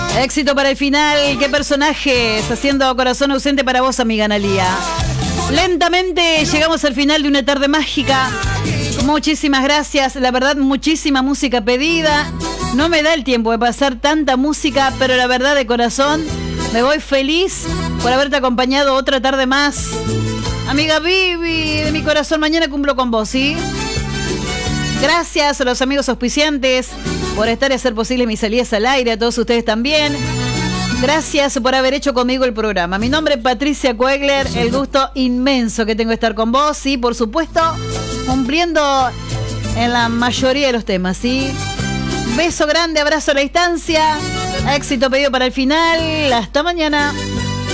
Éxito para el final. ¿Qué personajes? Haciendo corazón ausente para vos, amiga Analía. Lentamente llegamos al final de una tarde mágica. Muchísimas gracias. La verdad, muchísima música pedida. No me da el tiempo de pasar tanta música, pero la verdad, de corazón, me voy feliz por haberte acompañado otra tarde más. Amiga Vivi, de mi corazón, mañana cumplo con vos, ¿sí? Gracias a los amigos auspiciantes por estar y hacer posible mis salidas al aire, a todos ustedes también. Gracias por haber hecho conmigo el programa. Mi nombre es Patricia Coegler, el gusto inmenso que tengo de estar con vos y, por supuesto, cumpliendo en la mayoría de los temas, ¿sí? Beso grande, abrazo a la distancia, éxito pedido para el final. Hasta mañana.